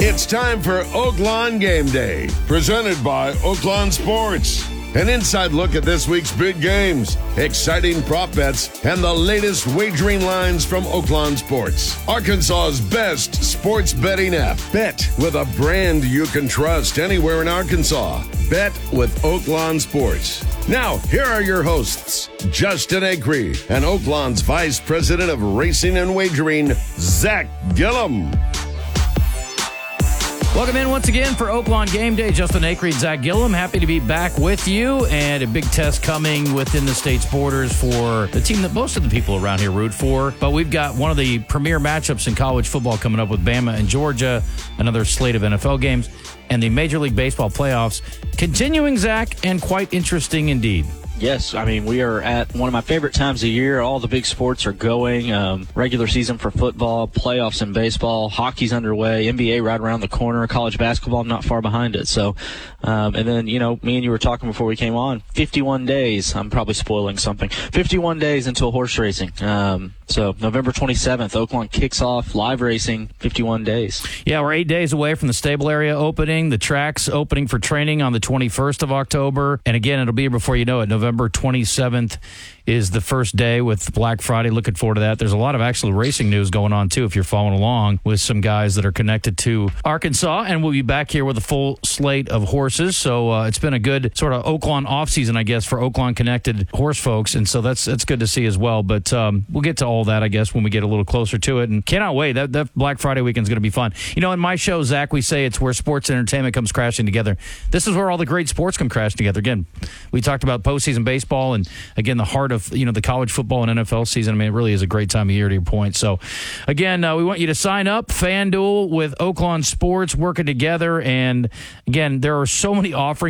It's time for Oaklawn Game Day, presented by Oaklawn Sports. An inside look at this week's big games, exciting prop bets, and the latest wagering lines from Oaklawn Sports. Arkansas's best sports betting app. Bet with a brand you can trust anywhere in Arkansas. Bet with Oaklawn Sports. Now, here are your hosts, Justin Acree and Oaklawn's Vice President of Racing and Wagering, Zach Gillum. Welcome in once again for Oaklawn Game Day. Justin Acree and Zach Gillum, happy to be back with you. And a big test coming within the state's borders for the team that most of the people around here root for. But we've got one of the premier matchups in college football coming up with Bama and Georgia, another slate of NFL games, and the Major League Baseball playoffs continuing, Zach, and quite interesting indeed. Yes, I mean, we are at one of my favorite times of year. All the big sports are going. Regular season for football, playoffs in baseball, hockey's underway, NBA right around the corner, college basketball not far behind it. So, and then, you know, me and you were talking before we came on, 51 days. I'm probably spoiling something. 51 days until horse racing. So November 27th, Oaklawn kicks off live racing, 51 days. Yeah, we're 8 days away from the stable area opening, the tracks opening for training on the 21st of October. And again, it'll be here before you know it. November 27th is the first day with Black Friday. Looking forward to that. There's a lot of actual racing news going on, too, if you're following along with some guys that are connected to Arkansas. And we'll be back here with a full slate of horses. So it's been a good sort of Oaklawn offseason, I guess, for Oaklawn-connected horse folks. And so that's good to see as well. But we'll get to all that, I guess, when we get a little closer to it. And cannot wait. That Black Friday weekend is going to be fun. You know, in my show, Zach, we say it's where sports and entertainment comes crashing together. This is where all the great sports come crashing together. Again, we talked about postseason baseball and, again, the heart of, you know, the college football and NFL season. I mean, it really is a great time of year, to your point. So, again, we want you to sign up. FanDuel with Oaklawn Sports working together. And, again, there are so many offerings